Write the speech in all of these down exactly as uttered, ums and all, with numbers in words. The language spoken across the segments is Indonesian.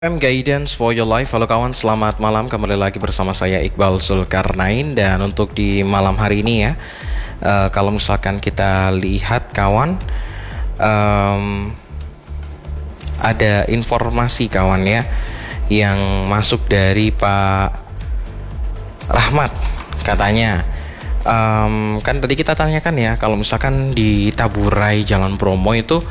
I'm Guidance for Your Life. Halo kawan, selamat malam. Kembali lagi bersama saya Iqbal Zulkarnain. Dan untuk di malam hari ini ya, uh, kalau misalkan kita lihat kawan, um, ada informasi kawan ya yang masuk dari Pak Rahmat. Katanya um, kan tadi kita tanyakan ya, kalau misalkan di Taburai Jalan Bromo itu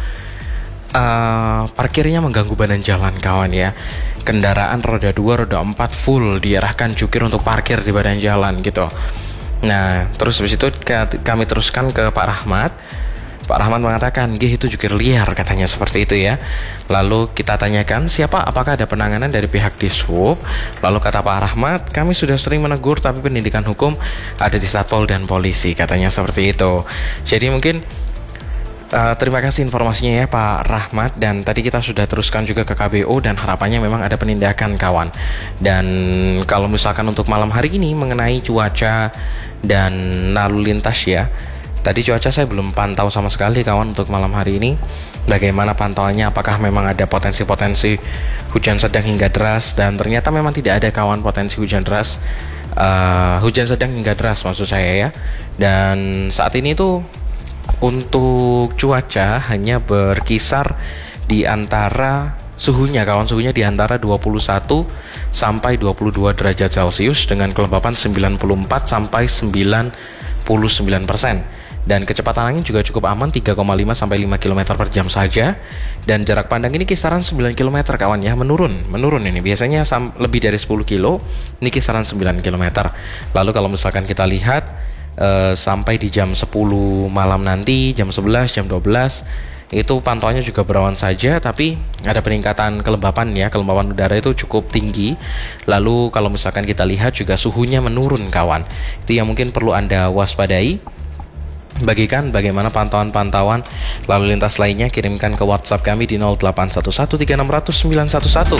Uh, parkirnya mengganggu badan jalan kawan ya. Kendaraan roda dua, roda empat full diarahkan jukir untuk parkir di badan jalan gitu. Nah terus habis itu kami teruskan ke Pak Rahmat. Pak Rahmat mengatakan, "Gih, itu jukir liar," katanya seperti itu ya. Lalu kita tanyakan siapa, apakah ada penanganan dari pihak Dishub. Lalu kata Pak Rahmat, "Kami sudah sering menegur, tapi pendidikan hukum ada di Satpol dan polisi," katanya seperti itu. Jadi mungkin Uh, terima kasih informasinya ya Pak Rahmat. Dan tadi kita sudah teruskan juga ke K B O dan harapannya memang ada penindakan kawan. Dan kalau misalkan untuk malam hari ini mengenai cuaca dan lalu lintas ya, tadi cuaca saya belum pantau sama sekali kawan untuk malam hari ini. Bagaimana pantauannya, apakah memang ada potensi-potensi hujan sedang hingga deras. Dan ternyata memang tidak ada kawan potensi hujan deras, uh, Hujan sedang hingga deras maksud saya ya. Dan saat ini tuh untuk cuaca hanya berkisar di antara suhunya kawan, suhunya di antara dua puluh satu sampai dua puluh dua derajat Celcius dengan kelembapan sembilan puluh empat sampai sembilan puluh sembilan persen. Dan kecepatan angin juga cukup aman, tiga koma lima sampai lima kilometer per jam saja. Dan jarak pandang ini kisaran sembilan kilometer kawan ya, menurun, menurun ini. Biasanya sam- lebih dari sepuluh kilo, ini kisaran sembilan kilometer. Lalu kalau misalkan kita lihat Uh, sampai di jam sepuluh malam nanti, jam sebelas, jam dua belas itu pantauannya juga berawan saja, tapi ada peningkatan kelembapan ya, kelembapan udara itu cukup tinggi. Lalu kalau misalkan kita lihat juga suhunya menurun kawan. Itu yang mungkin perlu Anda waspadai. Bagikan bagaimana pantauan-pantauan lalu lintas lainnya, kirimkan ke WhatsApp kami di nol delapan satu satu tiga enam nol nol sembilan satu satu.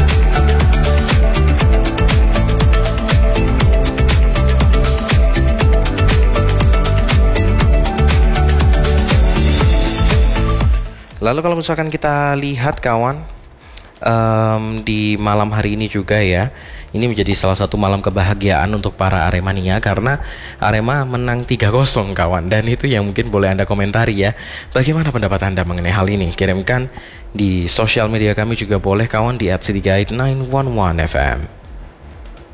Lalu kalau misalkan kita lihat kawan, um, di malam hari ini juga ya, ini menjadi salah satu malam kebahagiaan untuk para Aremania karena Arema menang tiga kosong kawan. Dan itu yang mungkin boleh Anda komentari ya. Bagaimana pendapat Anda mengenai hal ini? Kirimkan di sosial media kami juga boleh kawan, di at city guide sembilan satu satu F M.